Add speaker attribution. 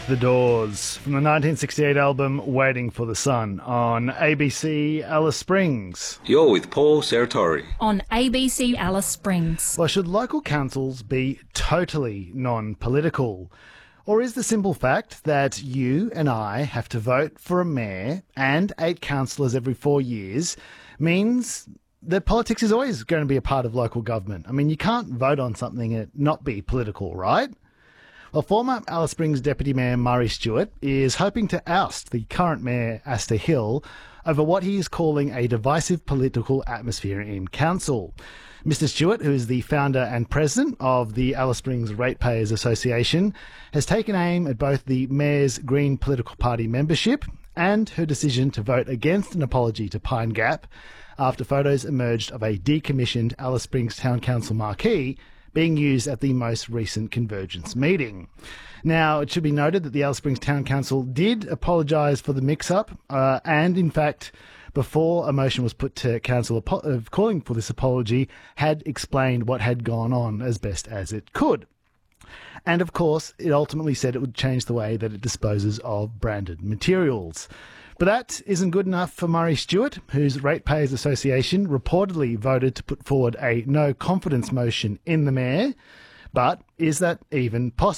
Speaker 1: The Doors from the 1968 album Waiting for the Sun on ABC Alice Springs.
Speaker 2: You're with Paul Serratori.
Speaker 3: On ABC Alice Springs.
Speaker 1: Well, should local councils be totally non-political? Or is the simple fact that you and I have to vote for a mayor and 8 councillors every 4 years means that politics is always going to be a part of local government? I mean, you can't vote on something and not be political, right? Well, former Alice Springs Deputy Mayor Murray Stewart is hoping to oust the current Mayor Asta Hill over what he is calling a divisive political atmosphere in council. Mr Stewart, who is the founder and president of the Alice Springs Ratepayers Association, has taken aim at both the Mayor's Green political party membership and her decision to vote against an apology to Pine Gap after photos emerged of a decommissioned Alice Springs Town Council marquee being used at the most recent Convergence meeting. Now, it should be noted that the Alice Springs Town Council did apologise for the mix-up, and in fact, before a motion was put to council calling for this apology, had explained what had gone on as best as it could. And of course, it ultimately said it would change the way that it disposes of branded materials. But that isn't good enough for Murray Stewart, whose Ratepayers Association reportedly voted to put forward a no-confidence motion in the mayor. But is that even possible?